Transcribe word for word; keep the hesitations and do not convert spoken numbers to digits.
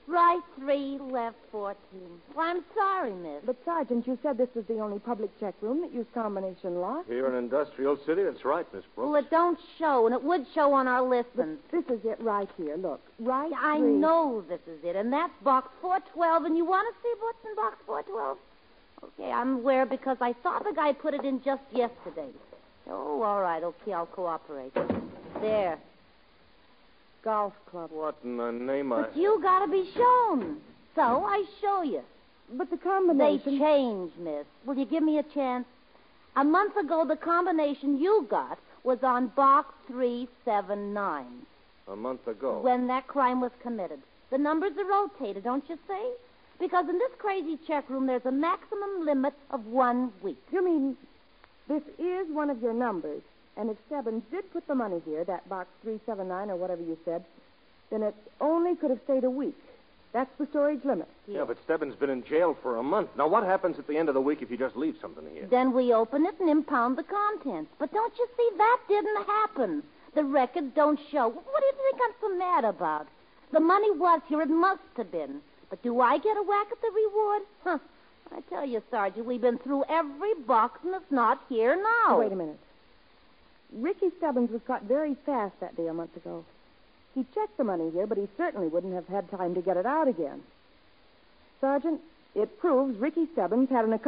Right three, left fourteen. Well, I'm sorry, miss. But, Sergeant, you said this was the only public check room that used combination lock. Here in Industrial City, that's right, Miss Brooks. Well, it don't show, and it would show on our listings. This is it right here. Look, right I three. know this is it, and that's box four twelve, and you want to see what's in box four twelve? Okay, I'm aware because I saw the guy put it in just yesterday. Oh, all right, okay, I'll cooperate. There. Golf club. What in the name of... But you gotta be shown. So I show you. But the They combination... change, miss. Will you give me a chance? A month ago, the combination you got was on box three seven nine. A month ago. When that crime was committed. The numbers are rotated, don't you see? Because in this crazy check room, there's a maximum limit of one week. You mean this is one of your numbers, and if Stebbins did put the money here, that box three seven nine or whatever you said, then it only could have stayed a week. That's the storage limit. Yeah, but Stebbins been in jail for a month. Now, what happens at the end of the week if you just leave something here? Then we open it and impound the contents. But don't you see, that didn't happen. The records don't show. What do you think I'm so mad about? The money was here. It must have been. But do I get a whack at the reward? Huh. I tell you, Sergeant, we've been through every box and it's not here now. Wait a minute. Ricky Stebbins was caught very fast that day a month ago. He checked the money here, but he certainly wouldn't have had time to get it out again. Sergeant, it proves Ricky Stebbins had an account.